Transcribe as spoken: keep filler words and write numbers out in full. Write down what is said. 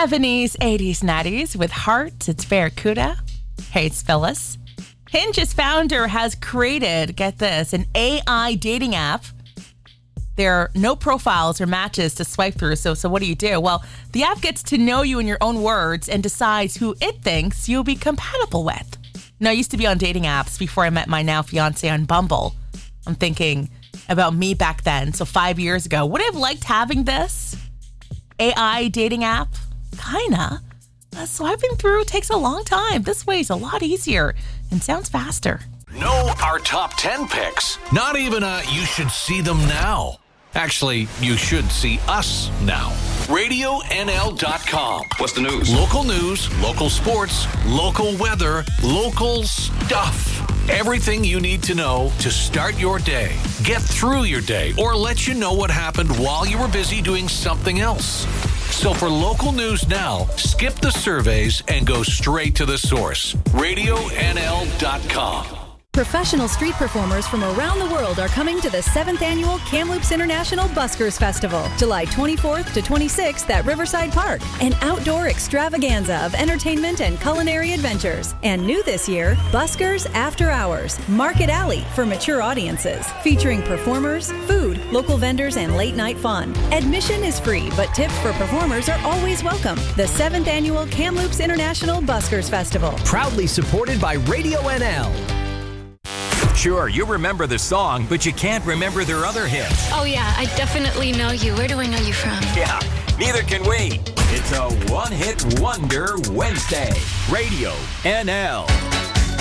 seventies, eighties, nineties with Heart. It's Barracuda. Hey, it's Phyllis. Hinge's founder has created, get this, an A I dating app. There are no profiles or matches to swipe through. So, so what do you do? Well, the app gets to know you in your own words and decides who it thinks you'll be compatible with. Now, I used to be on dating apps before I met my now fiance on Bumble. I'm thinking about me back then. So five years ago, would I have liked having this A I dating app? Kinda. Uh, swiping through takes a long time. This way is a lot easier and sounds faster. Know our top ten picks. Not even a you should see them now. Actually, you should see us now. radio N L dot com. What's the news? Local news, local sports, local weather, local stuff. Everything you need to know to start your day, get through your day, or let you know what happened while you were busy doing something else. So for local news now, skip the surveys and go straight to the source. radio N L dot com. Professional street performers from around the world are coming to the seventh Annual Kamloops International Buskers Festival, July twenty-fourth to twenty-sixth at Riverside Park, an outdoor extravaganza of entertainment and culinary adventures. And new this year, Buskers After Hours, Market Alley for mature audiences, featuring performers, food, local vendors, and late-night fun. Admission is free, but tips for performers are always welcome. The seventh Annual Kamloops International Buskers Festival. Proudly supported by Radio N L. Sure, you remember the song, but you can't remember their other hits. Oh, yeah, I definitely know you. Where do I know you from? Yeah, neither can we. It's a one-hit wonder Wednesday. Radio N L.